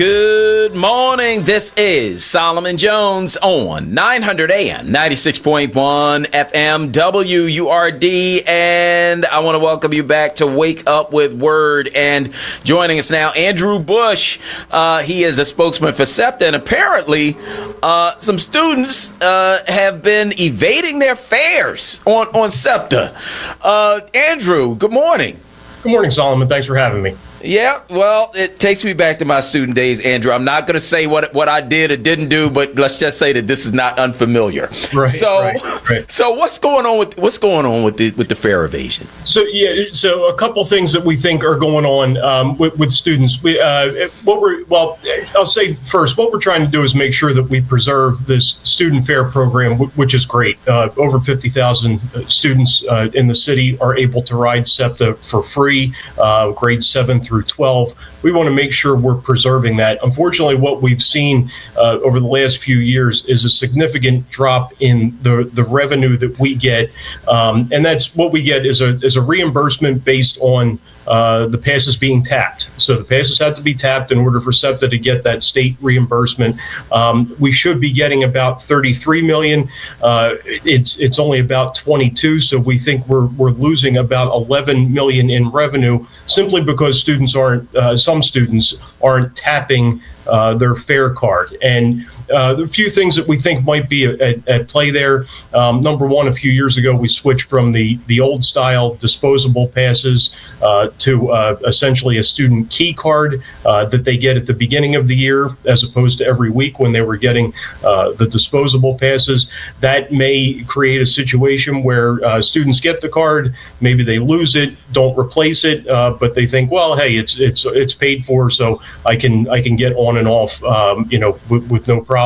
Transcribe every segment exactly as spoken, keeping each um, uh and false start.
Good morning. This is Solomon Jones on nine hundred A M, ninety-six point one F M, W U R D. And I want to welcome you back to Wake Up with Word. And joining us now, Andrew Bush. Uh, he is a spokesman for SEPTA. And apparently, uh, some students uh, have been evading their fares on, on SEPTA. Uh, Andrew, good morning. Good morning, Solomon. Thanks for having me. Yeah, well, it takes me back to my student days, Andrew. I'm not going to say what what I did or didn't do, but let's just say that this is not unfamiliar. Right. So, right, right. so what's going on with what's going on with the with the fare evasion? So yeah, so a couple things that we think are going on um, with, with students. We uh, what we're well, I'll say first, what we're trying to do is make sure that we preserve this student fare program, which is great. Uh, over fifty thousand students uh, in the city are able to ride SEPTA for free, uh, grades seven through twelve. We want to make sure we're preserving that. Unfortunately, what we've seen uh, over the last few years is a significant drop in the, the revenue that we get. Um, and that's what we get is a, is a reimbursement based on uh, the passes being tapped. So the passes have to be tapped in order for SEPTA to get that state reimbursement. Um, we should be getting about thirty-three million dollars. Uh, it's it's only about twenty-two. So we think we're we're losing about eleven million dollars in revenue simply because students aren't, uh, some students aren't tapping uh, their fare card. And uh, a few things that we think might be at, at play there. Um, number one, a few years ago, we switched from the, the old style disposable passes uh, to uh, essentially a student key card uh, that they get at the beginning of the year, as opposed to every week when they were getting uh, the disposable passes. That may create a situation where uh, students get the card, maybe they lose it, don't replace it, uh, but they think, well, hey, it's it's it's paid for, so I can I can get on and off, um, you know, with, with no problem.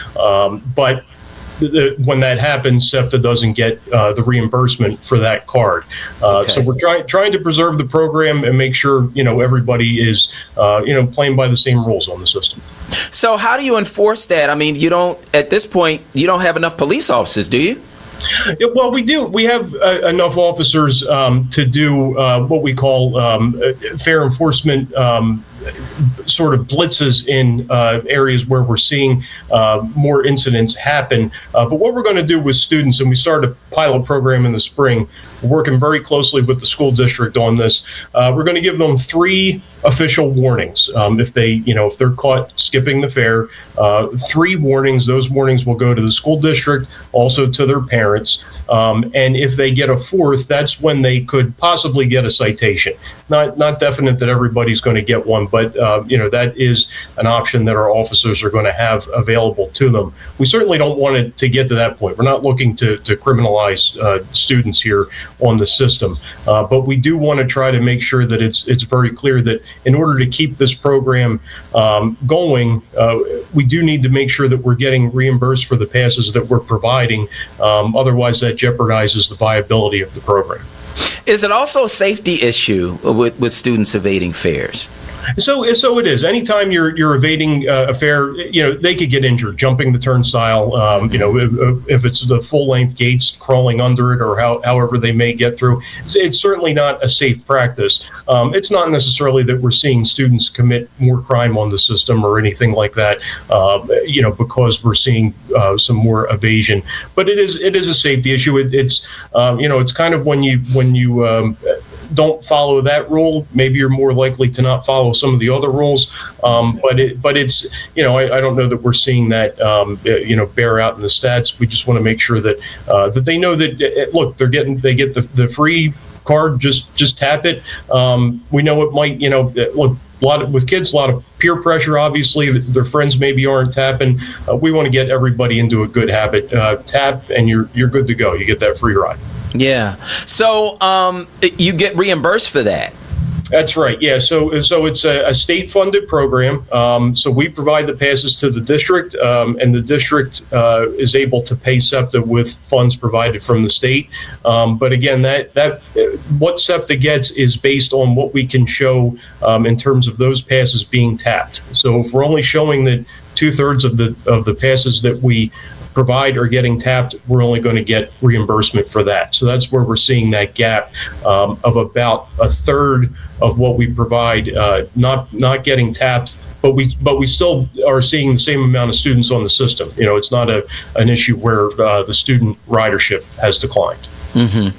Um, but the, when that happens, SEPTA doesn't get uh, the reimbursement for that card. Uh, Okay. So we're trying trying to preserve the program and make sure, you know, everybody is, uh, you know, playing by the same rules on the system. So how do you enforce that? I mean, you don't at this point you don't have enough police officers, do you? Yeah, well, we do. We have uh, enough officers um, to do uh, what we call um, fair enforcement um, sort of blitzes in uh, areas where we're seeing uh, more incidents happen. Uh, but what we're going to do with students, and we started a pilot program in the spring, we're working very closely with the school district on this. Uh, we're going to give them three official warnings. Um, if they, you know, if they're caught skipping the fare, uh, three warnings. Those warnings will go to the school district, also to their parents. Um, and if they get a fourth, that's when they could possibly get a citation. Not not definite that everybody's going to get one, but uh, you know, that is an option that our officers are going to have available to them. We certainly don't want it to get to that point. We're not looking to to criminalize uh, students here on the system, uh, but we do want to try to make sure that it's it's very clear that in order to keep this program um, going, uh, we do need to make sure that we're getting reimbursed for the passes that we're providing. Um, otherwise, that jeopardizes the viability of the program. Is it also a safety issue with, with students evading fares? So, so it is. Anytime you're you're evading uh, a fare, you know, they could get injured jumping the turnstile. Um, you know, if, if it's the full length gates, crawling under it, or how, however they may get through. It's, it's certainly not a safe practice. Um, it's not necessarily that we're seeing students commit more crime on the system or anything like that. Uh, you know, because we're seeing uh, some more evasion. But it is it is a safety issue. It, it's um, you know, it's kind of when you when you um, don't follow that rule, maybe you're more likely to not follow some of the other rules. Um, but it, but it's, you know, I, I don't know that we're seeing that, um, you know, bear out in the stats. We just want to make sure that uh, that they know that, uh, look, they're getting, they get the, the free card, just just tap it. Um, we know it might, you know, look, a lot of, with kids, a lot of peer pressure, obviously, their friends maybe aren't tapping. Uh, we want to get everybody into a good habit. Uh, tap and you're you're good to go. You get that free ride. Yeah. So um, you get reimbursed for that. That's right. Yeah. So so it's a, a state-funded program. Um, so we provide the passes to the district, um, and the district uh, is able to pay SEPTA with funds provided from the state. Um, but again, that that what SEPTA gets is based on what we can show um, in terms of those passes being tapped. So if we're only showing that two-thirds of the of the passes that we provide are getting tapped, we're only going to get reimbursement for that. So that's where we're seeing that gap um, of about a third of what we provide uh, not not getting tapped but we but we still are seeing the same amount of students on the system. You know, it's not a an issue where uh, the student ridership has declined. Mm-hmm.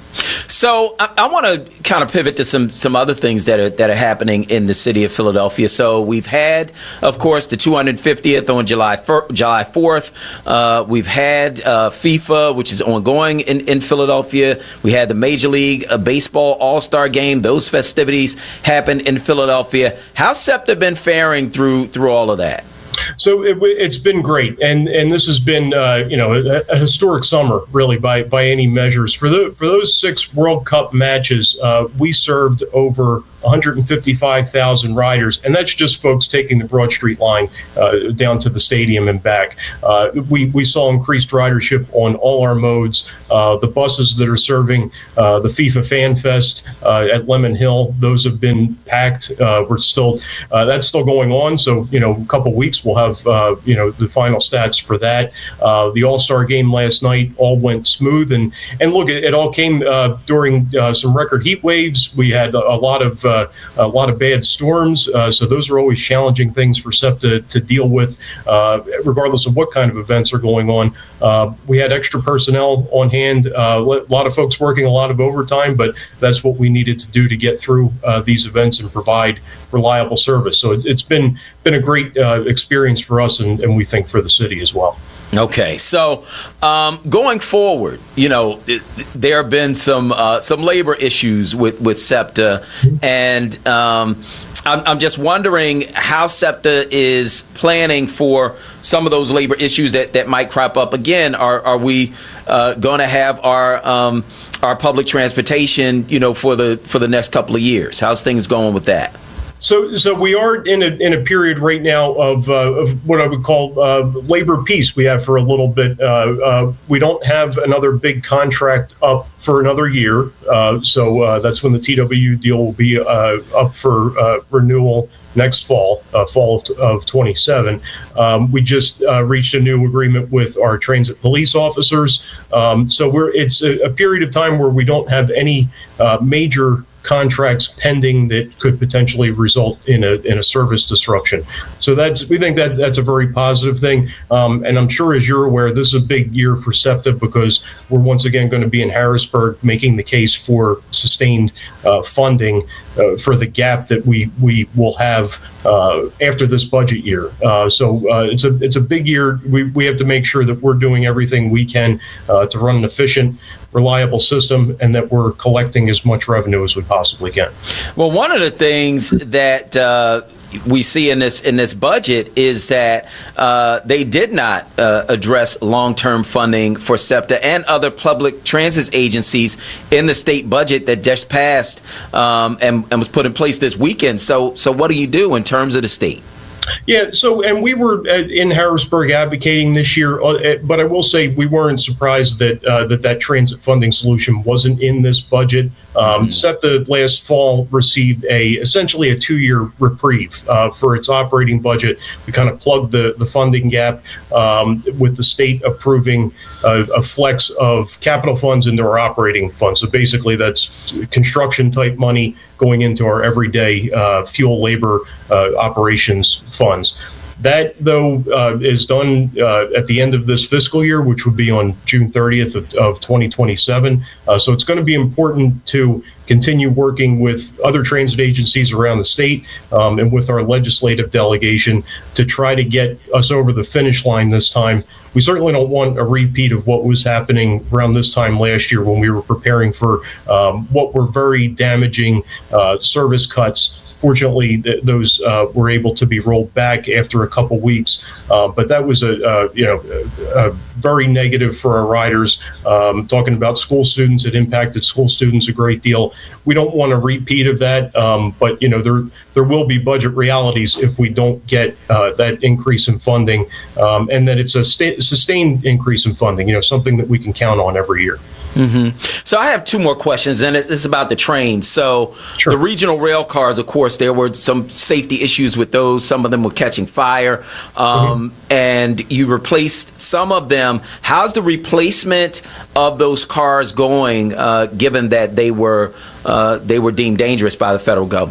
So I, I want to kind of pivot to some some other things that are that are happening in the city of Philadelphia. So we've had, of course, the two hundred fiftieth on July July fourth. Uh, we've had uh, FIFA, which is ongoing in, in Philadelphia. We had the Major League uh, Baseball All-Star Game. Those festivities happened in Philadelphia. How's SEPTA been faring through through all of that? So it, it's been great, and and this has been uh, you know a, a historic summer, really, by by any measures. For the for those six World Cup matches, uh, we served over one hundred fifty-five thousand riders, and that's just folks taking the Broad Street line uh, down to the stadium and back. Uh, we we saw increased ridership on all our modes. Uh, the buses that are serving uh, the FIFA Fan Fest uh, at Lemon Hill, those have been packed. Uh, we're still uh, that's still going on. So you know, a couple weeks we'll have uh, you know the final stats for that. Uh, the All-Star Game last night all went smooth, and and look, it, it all came uh, during uh, some record heat waves. We had a, a lot of uh, a lot of bad storms, uh, so those are always challenging things for SEPTA to deal with, uh, regardless of what kind of events are going on. Uh, we had extra personnel on hand, uh, a lot of folks working a lot of overtime, but that's what we needed to do to get through uh, these events and provide reliable service. So it, it's been been a great uh, experience for us, and, and we think for the city as well. Okay, so um, going forward, you know, it, there have been some uh, some labor issues with with SEPTA, and um, I'm, I'm just wondering how SEPTA is planning for some of those labor issues that, that might crop up again. Are are we uh, going to have our um, our public transportation, you know, for the for the next couple of years? How's things going with that? So, so we are in a in a period right now of uh, of what I would call uh, labor peace. We have for a little bit. Uh, uh, we don't have another big contract up for another year. Uh, so uh, that's when the T W deal will be uh, up for uh, renewal next fall, uh, fall of, of twenty-seven. Um, we just uh, reached a new agreement with our transit police officers. Um, so we're it's a, a period of time where we don't have any uh, major contracts pending that could potentially result in a in a service disruption. So that's we think that that's a very positive thing. Um, and I'm sure, as you're aware, this is a big year for SEPTA because we're once again going to be in Harrisburg making the case for sustained uh, funding uh, for the gap that we we will have uh, after this budget year. Uh, so uh, it's a it's a big year. We we have to make sure that we're doing everything we can uh, to run an efficient, reliable system, and that we're collecting as much revenue as we possibly can. Well, one of the things that uh, we see in this in this budget is that uh, they did not uh, address long-term funding for SEPTA and other public transit agencies in the state budget that just passed um, and, and was put in place this weekend. So, so what do you do in terms of the state? Yeah, so, and we were in Harrisburg advocating this year, but I will say we weren't surprised that uh, that, that transit funding solution wasn't in this budget. Um, mm-hmm. SEPTA last fall received a essentially a two-year reprieve uh, for its operating budget. We kind of plugged the, the funding gap um, with the state approving a, a flex of capital funds into our operating funds. So basically that's construction type money going into our everyday uh, fuel labor uh, operations funds. That, though, uh, is done uh, at the end of this fiscal year, which would be on June thirtieth of, of twenty twenty-seven. Uh, so it's going to be important to continue working with other transit agencies around the state um, and with our legislative delegation to try to get us over the finish line this time. We certainly don't want a repeat of what was happening around this time last year when we were preparing for um, what were very damaging uh, service cuts. Fortunately, th- those uh, were able to be rolled back after a couple weeks, uh, but that was a uh, you know a, a very negative for our riders. Um, talking about school students, it impacted school students a great deal. We don't want a repeat of that, um, but you know there there will be budget realities if we don't get uh, that increase in funding, um, and that it's a sta- sustained increase in funding. You know, something that we can count on every year. Mm-hmm. So I have two more questions, and it's about the trains. So sure. The regional rail cars, of course, there were some safety issues with those. Some of them were catching fire, um, mm-hmm. and you replaced some of them. How's the replacement of those cars going, uh, given that they were uh, they were deemed dangerous by the federal government?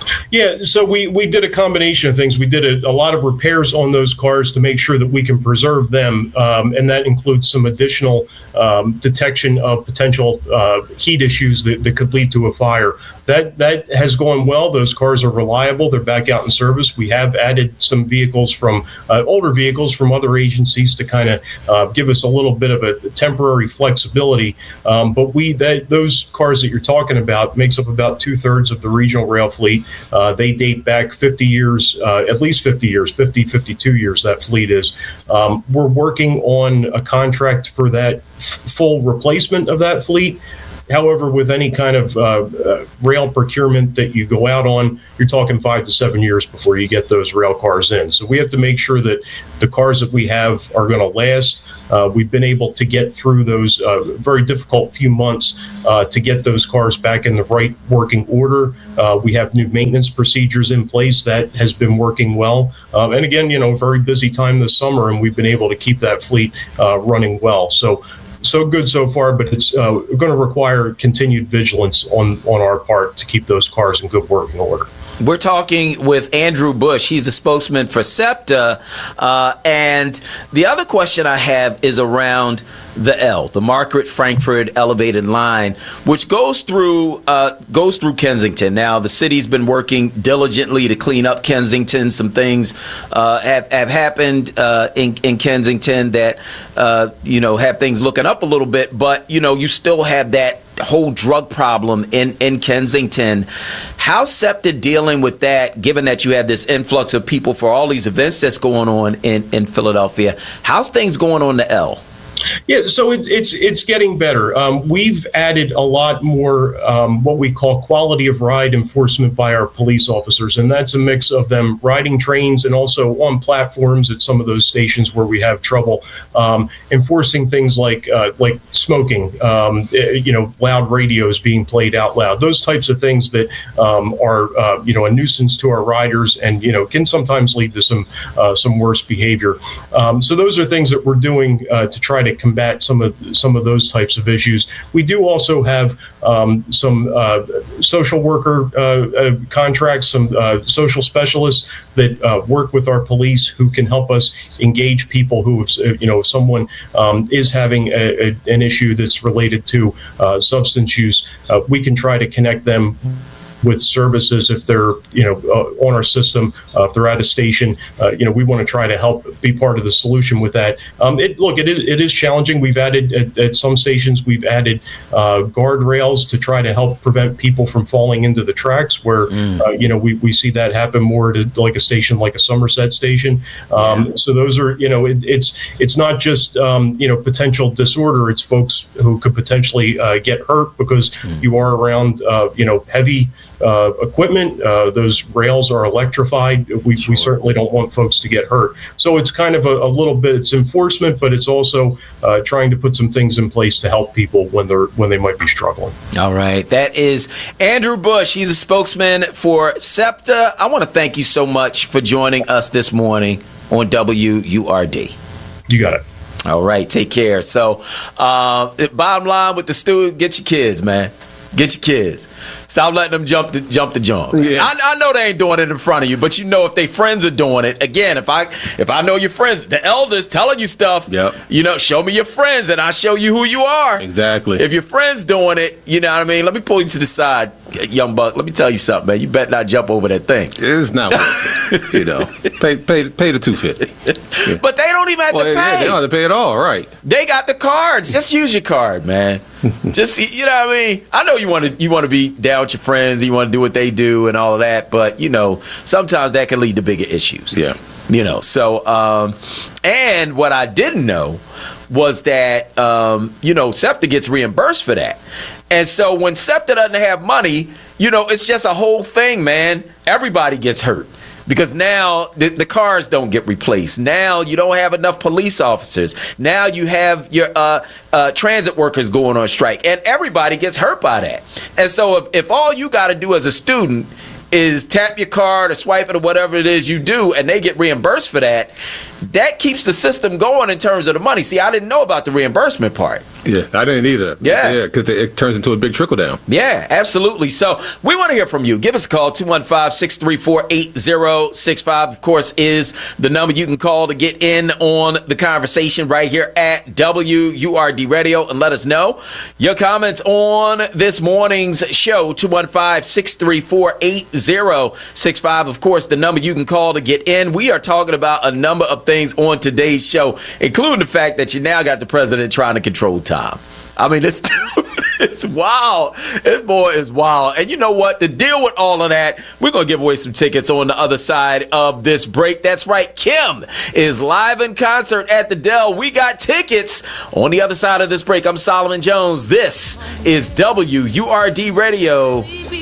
Yeah, so we, we did a combination of things. We did a, a lot of repairs on those cars to make sure that we can preserve them, um, and that includes some additional um, detection of potential uh, heat issues that, that could lead to a fire. That that has gone well. Those cars are reliable. They're back out in service. We have added some vehicles from uh, older vehicles from other agencies to kind of uh, give us a little bit of a temporary flexibility. Um, but we that those cars that you're talking about makes up about two thirds of the regional rail fleet. Uh, they date back fifty years, uh, at least fifty years, fifty, fifty-two years. That fleet is. Um, we're working on a contract for that f- full replacement of that fleet. However, with any kind of uh, uh, rail procurement that you go out on, you're talking five to seven years before you get those rail cars in. So we have to make sure that the cars that we have are going to last. Uh, we've been able to get through those uh, very difficult few months uh, to get those cars back in the right working order. Uh, we have new maintenance procedures in place that has been working well. Um, and again, you know, very busy time this summer, and we've been able to keep that fleet uh, running well. So. So good so far, but it's uh, going to require continued vigilance on, on our part to keep those cars in good working order. We're talking with Andrew Bush. He's the spokesman for SEPTA. Uh, and the other question I have is around the L, the Margaret Frankford Elevated Line, which goes through uh, goes through Kensington. Now, the city's been working diligently to clean up Kensington. Some things uh, have, have happened uh, in, in Kensington that, uh, you know, have things looking up a little bit. But, you know, you still have that whole drug problem in, in Kensington. How's SEPTA dealing with that, given that you have this influx of people for all these events that's going on in, in Philadelphia? How's things going on the L? Yeah, so it, it's it's getting better. Um, we've added a lot more um, what we call quality of ride enforcement by our police officers, and that's a mix of them riding trains and also on platforms at some of those stations where we have trouble um, enforcing things like uh, like smoking, um, you know, loud radios being played out loud, those types of things that um, are uh, you know a nuisance to our riders and you know can sometimes lead to some uh, some worse behavior. Um, so those are things that we're doing uh, to try to combat some of some of those types of issues. We do also have um, some uh, social worker uh, uh, contracts, some uh, social specialists that uh, work with our police who can help us engage people who, have, you know, someone um, is having a, a, an issue that's related to uh, substance use. Uh, we can try to connect them with services if they're, you know, uh, on our system, uh, if they're at a station, uh, you know, we want to try to help be part of the solution with that. Um, it, look, it is, it is challenging. We've added at, at some stations, we've added uh, guardrails to try to help prevent people from falling into the tracks where, mm. uh, you know, we, we see that happen more to like a station like a Somerset station. Um, yeah. So those are, you know, it, it's it's not just, um, you know, potential disorder. It's folks who could potentially uh, get hurt because mm. you are around, uh, you know, heavy Uh, equipment. Uh, those rails are electrified. We, sure. we certainly don't want folks to get hurt. So it's kind of a, a little bit, it's enforcement, but it's also uh, trying to put some things in place to help people when they're when they might be struggling. All right. That is Andrew Bush. He's a spokesman for SEPTA. I want to thank you so much for joining us this morning on W U R D. You got it. All right. Take care. So uh, bottom line with the student, get your kids, man. Get your kids. Stop letting them jump the jump the jump. Yeah. I, I know they ain't doing it in front of you, but you know if they friends are doing it. Again, if I if I know your friends, the elders telling you stuff. Yep. You know, show me your friends, and I show you who you are. Exactly. If your friends doing it, you know what I mean. Let me pull you to the side, young buck. Let me tell you something, man. You better not jump over that thing. It's not worth it. You know, pay pay pay the two fifty. Yeah. But they don't even have well, to pay. They don't have to pay at all, right? They got the cards. Just use your card, man. Just you know what I mean. I know you want to you want to be down with your friends. You want to do what they do and all of that, but you know sometimes that can lead to bigger issues. Yeah, you know. So, um, and what I didn't know was that um, you know SEPTA gets reimbursed for that, and so when SEPTA doesn't have money, you know it's just a whole thing, man. Everybody gets hurt. Because now the, the cars don't get replaced. Now you don't have enough police officers. Now you have your uh, uh, transit workers going on strike. And everybody gets hurt by that. And so if, if all you got to do as a student is tap your card or swipe it or whatever it is you do, and they get reimbursed for that, that keeps the system going in terms of the money. See, I didn't know about the reimbursement part. Yeah, I didn't either. Yeah. Yeah, because it turns into a big trickle down. Yeah, absolutely. So we want to hear from you. Give us a call. two one five, six three four, eight zero six five, of course, is the number you can call to get in on the conversation right here at W U R D Radio, and let us know your comments on this morning's show. two one five, six three four, eight zero six five, of course, the number you can call to get in. We are talking about a number of things on today's show, including the fact that you now got the president trying to control time. I mean, it's it's wild. This boy is wild. And you know what? To deal with all of that, we're going to give away some tickets on the other side of this break. That's right. Kim is live in concert at the Dell. We got tickets on the other side of this break. I'm Solomon Jones. This is W U R D Radio.